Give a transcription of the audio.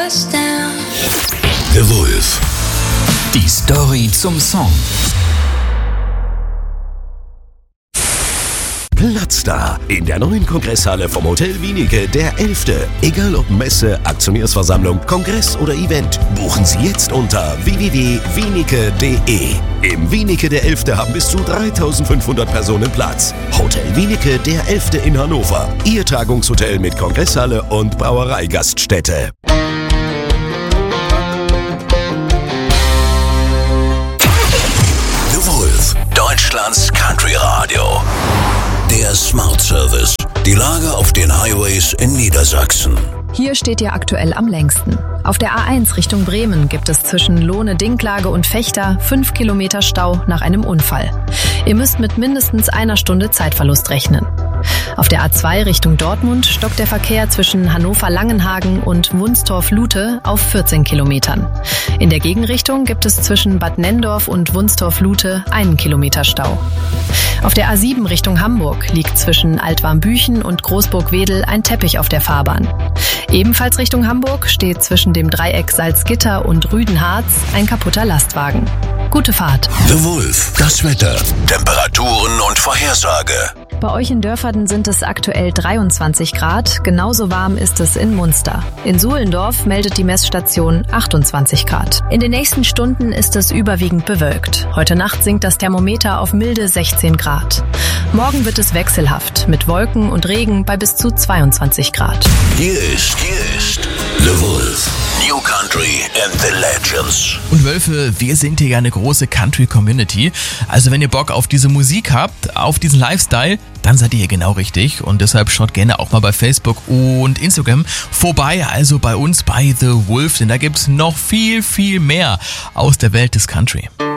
us down. The Wolf. Die Story zum Song. Platz da in der neuen Kongresshalle vom Hotel Wienicke, der 11. Egal ob Messe, Aktionärsversammlung, Kongress oder Event, buchen Sie jetzt unter www.wienicke.de. Im Wienicke der 11. haben bis zu 3.500 Personen Platz. Hotel Wienicke der 11. in Hannover. Ihr Tagungshotel mit Kongresshalle und Brauereigaststätte. The Wolf, Deutschlands Country Radio. Der Smart Service. Die Lage auf den Highways in Niedersachsen. Hier steht ihr aktuell am längsten. Auf der A1 Richtung Bremen gibt es zwischen Lohne-Dinklage und Vechta 5 Kilometer Stau nach einem Unfall. Ihr müsst mit mindestens einer Stunde Zeitverlust rechnen. Auf der A2 Richtung Dortmund stockt der Verkehr zwischen Hannover-Langenhagen und Wunstorf-Lute auf 14 Kilometern. In der Gegenrichtung gibt es zwischen Bad Nenndorf und Wunstorf-Lute 1 Kilometer Stau. Auf der A7 Richtung Hamburg liegt zwischen Altwarmbüchen und Großburg-Wedel ein Teppich auf der Fahrbahn. Ebenfalls Richtung Hamburg steht zwischen dem Dreieck Salzgitter und Rüdenharz ein kaputter Lastwagen. Gute Fahrt. The Wolf, das Wetter, Temperaturen und Vorhersage. Bei euch in Dörferden sind es aktuell 23 Grad, genauso warm ist es in Munster. In Suhlendorf meldet die Messstation 28 Grad. In den nächsten Stunden ist es überwiegend bewölkt. Heute Nacht sinkt das Thermometer auf milde 16 Grad. Morgen wird es wechselhaft, mit Wolken und Regen bei bis zu 22 Grad. Hier ist The Wolf. New Country and the Legends. Und Wölfe, wir sind hier ja eine große Country-Community. Also wenn ihr Bock auf diese Musik habt, auf diesen Lifestyle, dann seid ihr hier genau richtig. Und deshalb schaut gerne auch mal bei Facebook und Instagram vorbei. Also bei uns bei The Wolf, denn da gibt's noch viel, viel mehr aus der Welt des Country.